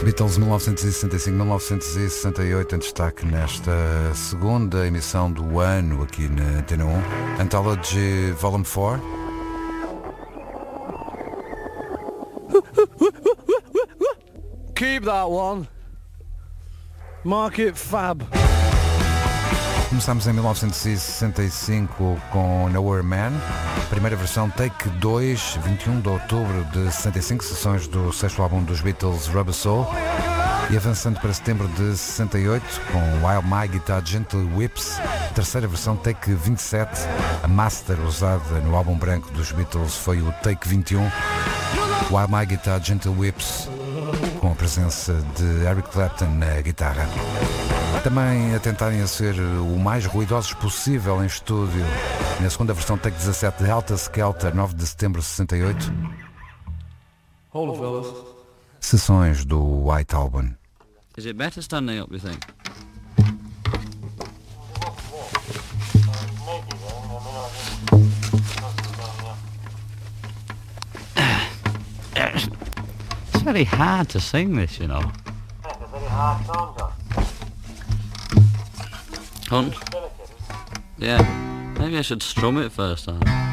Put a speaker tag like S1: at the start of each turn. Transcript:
S1: Beatles 1965-1968 em destaque nesta segunda emissão do ano aqui na Antena 1. Anthology Volume 4.
S2: Keep that one. Mark it fab.
S1: Começámos em 1965 com Nowhere Man, primeira versão Take 2, 21 de outubro de 65, sessões do sexto álbum dos Beatles, Rubber Soul, e avançando para setembro de 68 com While My Guitar Gently Whips, terceira versão Take 27, a master usada no álbum branco dos Beatles foi o Take 21, While My Guitar Gently Whips, com a presença de Eric Clapton na guitarra. Também a tentarem a ser o mais ruidosos possível em estúdio, na segunda versão Take 17 de Helter Skelter, 9 de setembro de 68.
S2: Hold on, fellas.
S1: Sessões do White Album.
S3: Is it better standing up, you think? It's very hard to sing this, you know.
S4: It's a very hard song, John.
S3: Hunt? Yeah, maybe I should strum it first time.